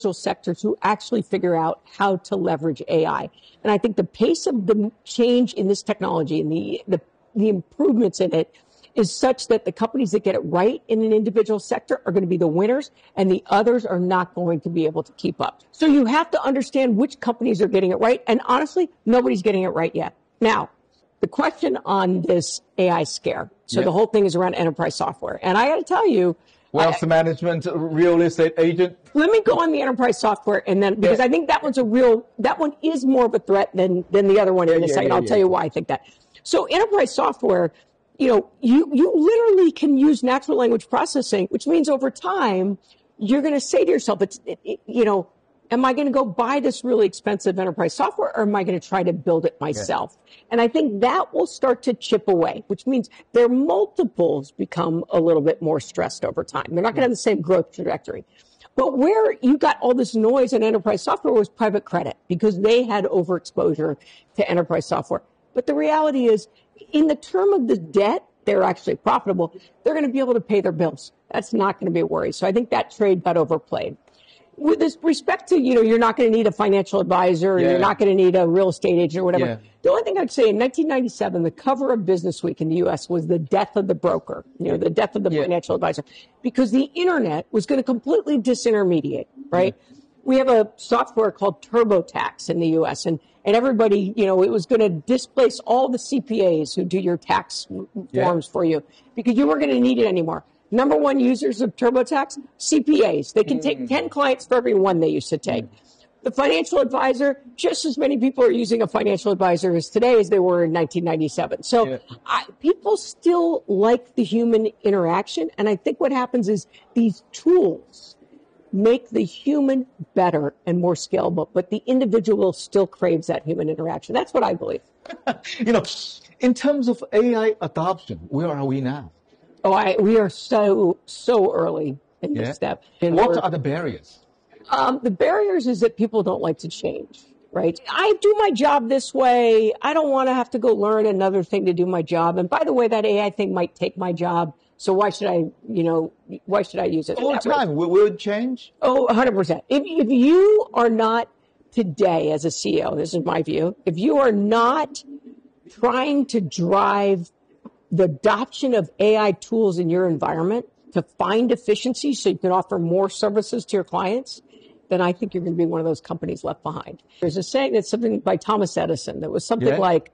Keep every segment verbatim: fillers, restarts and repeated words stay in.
sector to actually figure out how to leverage A I. And I think the pace of the change in this technology and the, the, the improvements in it is such that the companies that get it right in an individual sector are going to be the winners, and the others are not going to be able to keep up. So you have to understand which companies are getting it right. And honestly, nobody's getting it right yet. Now, the question on this A I scare. So yeah. the whole thing is around enterprise software. And I got to tell you, wealth I, management, real estate agent. Let me go on the enterprise software, and then because yeah. I think that one's a real, that one is more of a threat than than the other one in a yeah, second. Yeah, I'll yeah. tell you why I think that. So enterprise software, you know, you you literally can use natural language processing, which means over time you're going to say to yourself, it's it, it, you know, am I going to go buy this really expensive enterprise software, or am I going to try to build it myself? Yeah. And I think that will start to chip away, which means their multiples become a little bit more stressed over time. They're not going to have the same growth trajectory. But where you got all this noise in enterprise software was private credit, because they had overexposure to enterprise software. But the reality is, in the term of the debt, they're actually profitable. They're going to be able to pay their bills. That's not going to be a worry. So I think that trade got overplayed. With this respect to, you know, you're not going to need a financial advisor, yeah. you're not going to need a real estate agent or whatever. Yeah. The only thing I'd say, in nineteen ninety-seven, the cover of Businessweek in the U S was the death of the broker, you know, the death of the yeah. financial advisor, because the internet was going to completely disintermediate, right? Yeah. We have a software called TurboTax in the U S, and, and everybody, you know, it was going to displace all the C P As who do your tax yeah. forms for you, because you weren't going to need it anymore. Number one users of TurboTax, C P As. They can take ten clients for every one they used to take. The financial advisor, just as many people are using a financial advisor as today as they were in nineteen ninety-seven. So yeah. I, people still like the human interaction. And I think what happens is these tools make the human better and more scalable, but the individual still craves that human interaction. That's what I believe. You know, in terms of A I adoption, where are we now? Oh, I, we are so, so early in yeah. this step. And what are the barriers? Um, the barriers is that people don't like to change, right? I do my job this way. I don't want to have to go learn another thing to do my job. And by the way, that A I thing might take my job. So why should I, you know, why should I use it? All the time. Will, will it change? Oh, one hundred percent. If, if you are not today as a C E O, this is my view, if you are not trying to drive the adoption of A I tools in your environment to find efficiency so you can offer more services to your clients, then I think you're going to be one of those companies left behind. There's a saying that's something by Thomas Edison that was something yeah. like,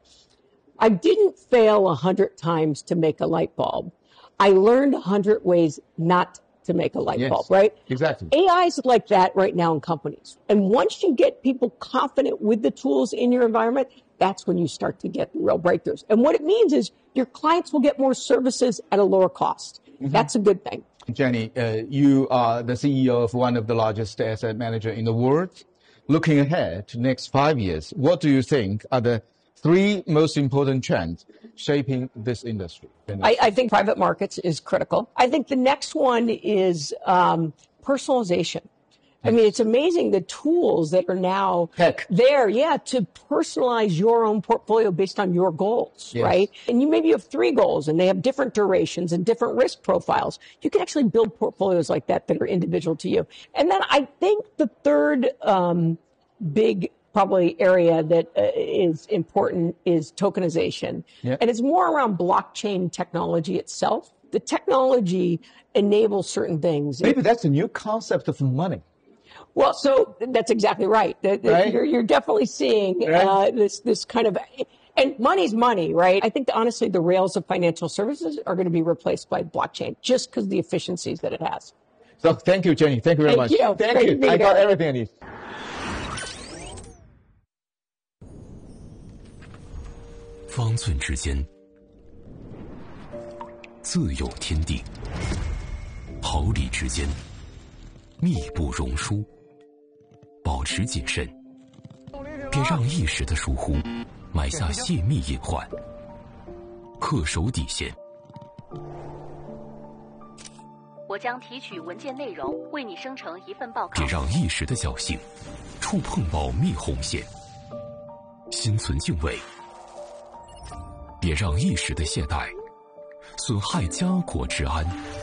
I didn't fail a hundred times to make a light bulb. I learned a hundred ways not to make a light yes, bulb, right? Exactly. A I is like that right now in companies. And once you get people confident with the tools in your environment, that's when you start to get the real breakthroughs. And what it means is your clients will get more services at a lower cost. Mm-hmm. That's a good thing. Jenny, uh, you are the C E O of one of the largest asset managers in the world. Looking ahead to next five years, what do you think are the three most important trends shaping this industry? I, I think private markets is critical. I think the next one is um, personalization. I mean, it's amazing the tools that are now Heck. there, yeah, to personalize your own portfolio based on your goals, yes. right? And you maybe have three goals and they have different durations and different risk profiles. You can actually build portfolios like that that are individual to you. And then I think the third um, big probably area that uh, is important is tokenization. Yep. And it's more around blockchain technology itself. The technology enables certain things. Maybe that's a new concept of money. Well, so that's exactly right. The, the, right? You're, you're definitely seeing right? uh, this this kind of, and money's money, right? I think that honestly, the rails of financial services are going to be replaced by blockchain just because of the efficiencies that it has. So thank you, Jenny. Thank you very thank much. You. Thank Great you. I got everything I need. 方寸之间，自有天地；毫厘之间，密不容疏。保持谨慎，别让一时的疏忽埋下泄密隐患。恪守底线。 我将提取文件内容，为你生成一份报告。 别让一时的侥幸触碰保密红线。心存敬畏，别让一时的懈怠损害家国治安。